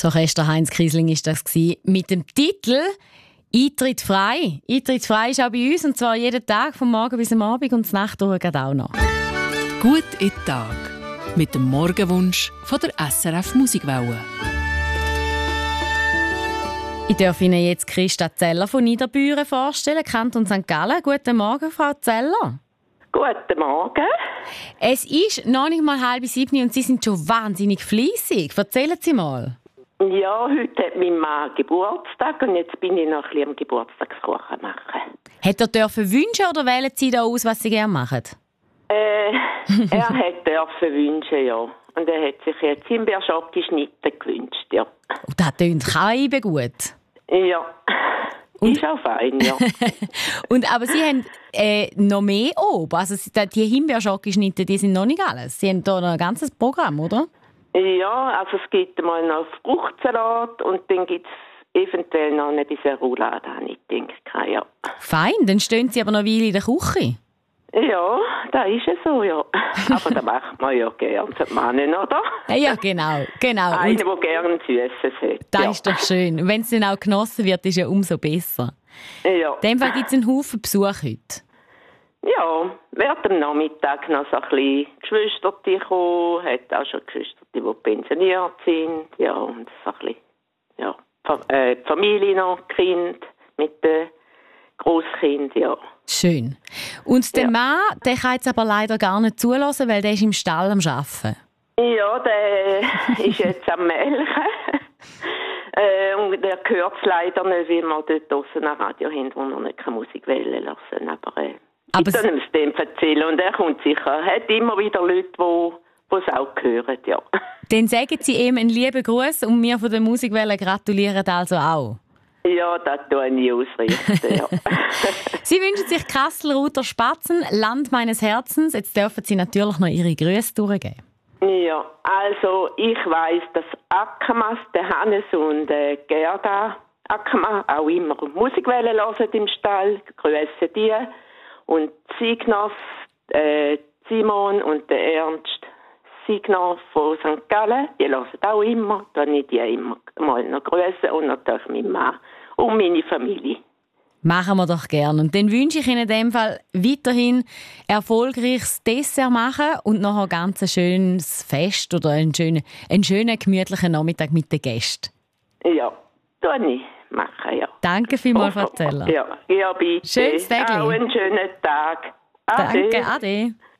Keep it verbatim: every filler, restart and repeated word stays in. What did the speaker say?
Das Orchester Heinz Kiesling war das mit dem Titel «Eintritt frei». «Eintritt frei» ist auch bei uns, und zwar jeden Tag, vom Morgen bis am Abend und die Nacht durch auch noch. Gut in den Tag mit dem Morgenwunsch von der S R F Musikwelle. Ich darf Ihnen jetzt Christa Zeller von Niederbüren vorstellen, Kanton Sankt Gallen. Guten Morgen, Frau Zeller. Guten Morgen. Es ist noch nicht mal halb sieben und Sie sind schon wahnsinnig fleissig. Erzählen Sie mal. Ja, heute hat mein Mann Geburtstag und jetzt bin ich noch ein bisschen am Geburtstagskuchen machen. Hat er dürfen wünschen oder wählen Sie da aus, was Sie gerne machen? Äh, er hat dürfen wünschen, ja. Und er hat sich jetzt Himbeerschocke geschnitten gewünscht, ja. Und das tönt keibe gut. Ja, und? Ist auch fein, ja. und, aber Sie haben äh, noch mehr oben. Also die Himbeerschocke-Schnitte, die sind noch nicht alles. Sie haben da noch ein ganzes Programm, oder? Ja, also es gibt mal noch Fruchtsalat und dann gibt es eventuell noch ein bisschen Roulade, ich denke, ja. Fein, dann stehen Sie aber noch eine Weile in der Küche. Ja, das ist es so, ja. Aber das macht man ja gerne, das Mann, oder? Ja, genau, genau. Einer, der gerne Süßes hat. Das ja. ist doch schön. Wenn es dann auch genossen wird, ist ja umso besser. Ja. In dem Fall gibt es einen Haufen Besuch heute. Ja, wird am Nachmittag noch so ein bisschen Geschwister kommen, hat auch schon Geschwister, die pensioniert sind, ja, und so ein bisschen, ja, äh, die Familie noch, Kind mit den Grosskind, ja. Schön. Und der ja. Mann, der kann jetzt aber leider gar nicht zulassen, weil der ist im Stall am Arbeiten. Ja, der ist jetzt am Melken. äh, und der hört es leider nicht, weil wir dort draussen ein Radio haben, wo wir nicht keine Musik wählen lassen. Aber, äh, aber ich kann ihm es dem erzählen und er kommt sicher. Er hat immer wieder Leute, die es auch hören, ja. Dann sagen Sie ihm einen lieben Gruß und wir von der Musikwelle gratulieren also auch. Ja, das tue ich ausrichten, ja. Sie wünschen sich Kastelruther Spatzen, Land meines Herzens. Jetzt dürfen Sie natürlich noch Ihre Grüße durchgeben. Ja, also ich weiss, dass Ackermann, der Hannes und äh, Gerda Ackermann auch immer Musikwelle hören im Stall, grüße die. Und Siegnoff, äh, Simon und der Ernst Siegnoff von Sankt Gallen, die hören auch immer, da ich die immer mal noch grüßen und natürlich mein Mann und meine Familie. Machen wir doch gerne. Und dann wünsche ich Ihnen in dem Fall weiterhin erfolgreiches Dessert machen und noch ein ganz schönes Fest oder einen schönen, einen schönen gemütlichen Nachmittag mit den Gästen. Ja, das ich machen, ja. Danke vielmals, Frau Zeller. Ja, ja, bitte. Schönes Tag. Auch einen schönen Tag. Ade. Danke, ade.